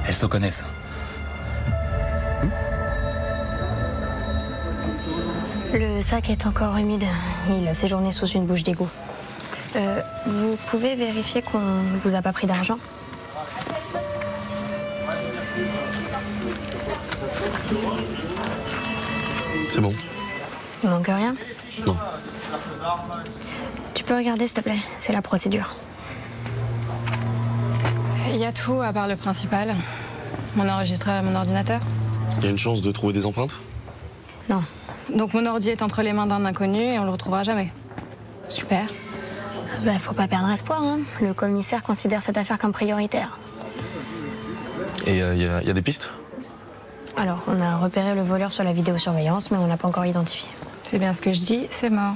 Elles se connaissent. Le sac est encore humide. Il a séjourné sous une bouche d'égout. Vous pouvez vérifier qu'on ne vous a pas pris d'argent? C'est bon. Il manque rien? Non. Tu peux regarder, s'il te plaît? C'est la procédure. Il y a tout à part le principal. Mon enregistreur et mon ordinateur. Il y a une chance de trouver des empreintes? Non. Donc mon ordi est entre les mains d'un inconnu et on le retrouvera jamais. Super. Bah, faut pas perdre espoir, hein. Le commissaire considère cette affaire comme prioritaire. Et il y a des pistes? Alors, on a repéré le voleur sur la vidéosurveillance, mais on l'a pas encore identifié. C'est bien ce que je dis, c'est mort.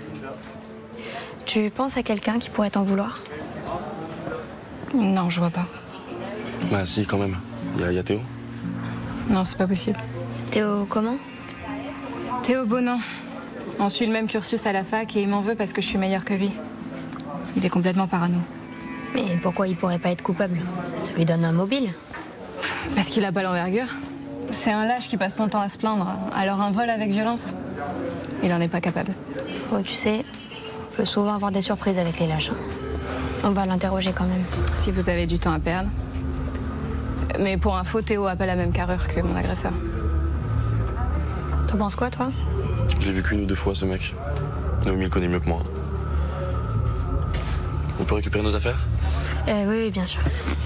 Tu penses à quelqu'un qui pourrait t'en vouloir? Non, je vois pas. Bah si, quand même. Il y a Théo. Non, c'est pas possible. Théo, comment? Théo Bonan. On suit le même cursus à la fac et il m'en veut parce que je suis meilleure que lui. Il est complètement parano. Mais pourquoi il pourrait pas être coupable? Ça lui donne un mobile. Parce qu'il a pas l'envergure. C'est un lâche qui passe son temps à se plaindre. Alors un vol avec violence, il en est pas capable. Oh, tu sais, on peut souvent avoir des surprises avec les lâches. On va l'interroger quand même. Si vous avez du temps à perdre. Mais pour info, Théo a pas la même carrure que mon agresseur. T'en penses quoi, toi? Je l'ai vu qu'une ou deux fois, ce mec. Naomi le connaît mieux que moi. On peut récupérer nos affaires? Oui, bien sûr.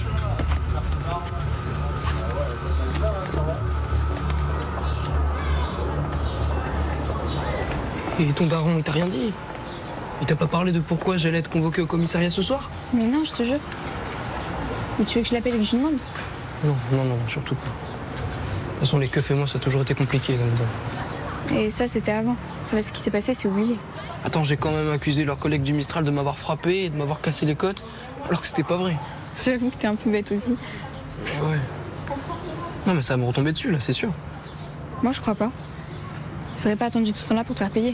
Et ton daron, il t'a rien dit? Il t'a pas parlé de pourquoi j'allais être convoqué au commissariat ce soir? Mais non, je te jure. Mais tu veux que je l'appelle et que je lui demande? Non, surtout pas. De toute façon, les keufs et moi, ça a toujours été compliqué là-dedans. Et ça, c'était avant. Là, ce qui s'est passé, c'est oublié. Attends, j'ai quand même accusé leur collègue du Mistral de m'avoir frappé et de m'avoir cassé les côtes, alors que c'était pas vrai. J'avoue que t'es un peu bête aussi. Ouais. Non, mais ça va me retomber dessus, là, c'est sûr. Moi, je crois pas. Ils auraient pas attendu tout ce temps-là pour te faire payer.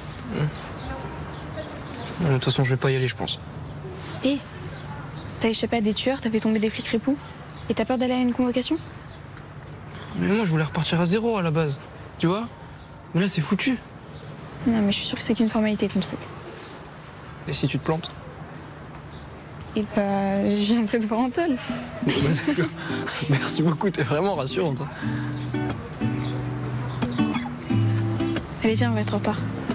Non, de toute façon, je vais pas y aller, je pense. Et t'as échappé à des tueurs, t'as fait tomber des flics ripoux, et t'as peur d'aller à une convocation? Mais moi, je voulais repartir à zéro à la base, tu vois? Mais là, c'est foutu. Non, mais je suis sûre que c'est qu'une formalité, ton truc. Et si tu te plantes? Et bah, je viendrai te voir en tôle. D'accord. Merci beaucoup, t'es vraiment rassurante. Allez, viens, on va être en retard.